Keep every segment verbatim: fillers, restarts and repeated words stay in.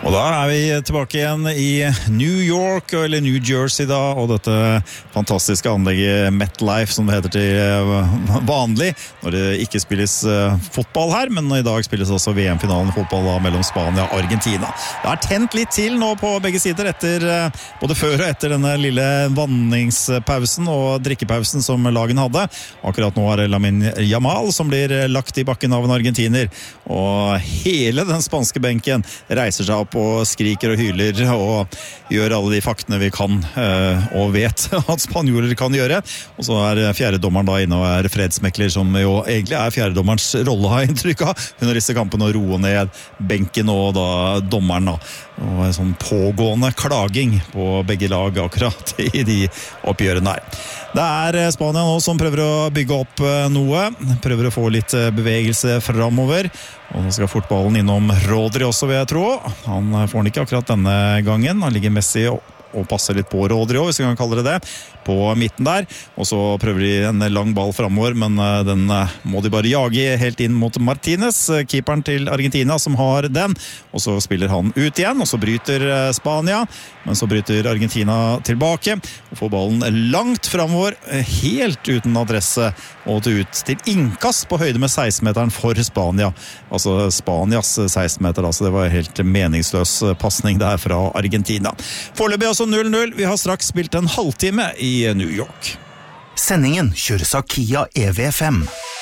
Og da er vi tilbake igjen i New York, eller New Jersey da, og dette fantastiske anlegget MetLife, som det heter til vanlig, når det ikke spilles fotball her, men i dag spilles også V M-finalen i fotball da, mellom Spania og Argentina. Det har tent litt til nå på begge sider, etter, både før og etter denne lille vanningspausen og drikkepausen som lagen hadde. Akkurat nå er det Lamine Yamal som blir lagt i bakken av en argentiner, og hele den spanske benken reiser seg opp og skriker og hyler og gjør alle de faktene vi kan og vet at spanjoler kan gjøre. Og så er fjerdedommeren da inne og er fredsmekler, som jo egentlig er fjerdedommerens rolle, har inntrykk av, under disse kampene, å roe ned benken og da dommeren da. Og en sånn pågående klaging på begge lag akkurat i de oppgjørene her. Det er Spania nå som prøver å bygge opp noe, prøver å få litt bevegelse fremover, og nå skal fotballen innom Rodri også, vil jeg tro. Han får den ikke akkurat denne gangen, han ligger Messi og og passer litt på Rodri også, hvis vi kan kalle det det, på midten der, og så prøver de en lang ball fremover, men den må de bare jage helt inn mot Martinez, keeperen til Argentina, som har den, og så spiller han ut igjen, og så bryter Spania, men så bryter Argentina tilbake, og får ballen langt fremover, helt uten adresse, og til ut til innkast på høyde med seksten-meteren for Spania, altså Spanias seksten-meter, altså det var helt meningsløs passning der fra Argentina. Foreløpig altså null null. Vi har straks spilt en halvtime i New York. Sendingen kjøres av Kia E V fem.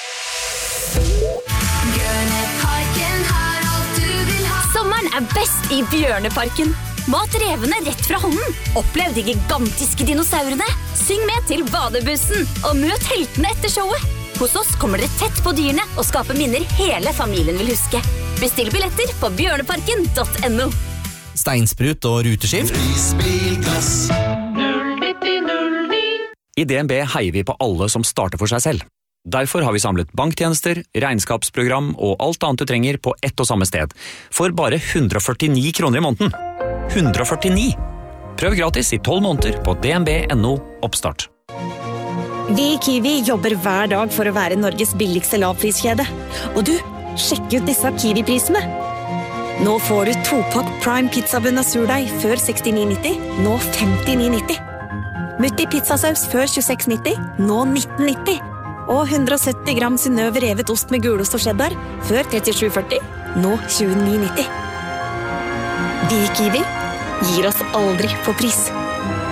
Sommeren er best i Bjørneparken. Mat revene rett fra hånden. Opplev de gigantiske dinosaurene. Syng med til badebussen, og møt heltene etter showet. Hos oss kommer dere tett på dyrene og skaper minner hele familien vil huske. Bestill billetter på bjørneparken punktum no. Steinsprut og ruteskift. I D N B heier vi på alle som starter for seg selv. Derfor har vi samlet banktjenester, regnskapsprogram og alt annet du trenger på ett og samme sted. For bare hundre og førtini kroner i måneden. hundre og førtini! Prøv gratis i tolv måneder på d n b punktum n o oppstart. Vi i Kiwi jobber hver dag for å være Norges billigste lavpriskjede. Og du, sjekk ut disse Kiwi-prisene. Nå får du to-pakk Prime pizzabunn og surdeig før sekstini nitti, nå femtini nitti. Mutti pizzasaus før tjueseks nitti, nå nitten nitti. Og hundre og sytti gram Synnøve revet ost med gulost og cheddar før trettisju førti, nå tjueni nitti. Vi i Kiwi gir oss aldri på pris.